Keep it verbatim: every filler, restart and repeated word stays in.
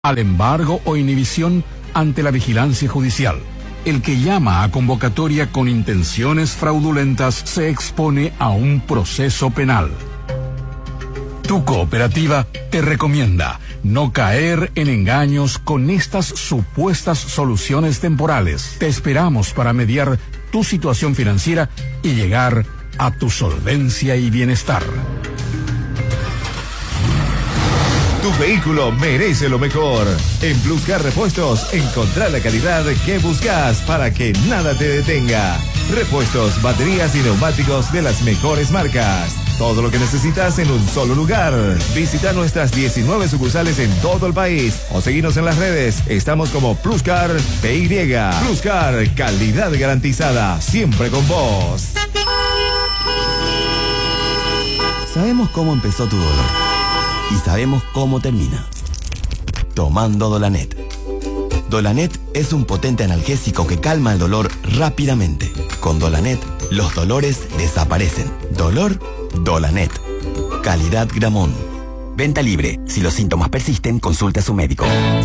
al embargo o inhibición ante la vigilancia judicial. El que llama a convocatoria con intenciones fraudulentas se expone a un proceso penal. Tu cooperativa te recomienda no caer en engaños con estas supuestas soluciones temporales. Te esperamos para mediar tu situación financiera y llegar a tu solvencia y bienestar. Tu vehículo merece lo mejor. En Pluscar Repuestos encontrá la calidad que buscas para que nada te detenga. Repuestos, baterías y neumáticos de las mejores marcas. Todo lo que necesitas en un solo lugar. Visita nuestras diecinueve sucursales en todo el país o seguinos en las redes. Estamos como Pluscar P Y. Pluscar, calidad garantizada, siempre con vos. Sabemos cómo empezó tu dolor. Y sabemos cómo termina. Tomando Dolanet. Dolanet es un potente analgésico que calma el dolor rápidamente. Con Dolanet, los dolores desaparecen. Dolor, Dolanet. Calidad Gramón. Venta libre. Si los síntomas persisten, consulte a su médico.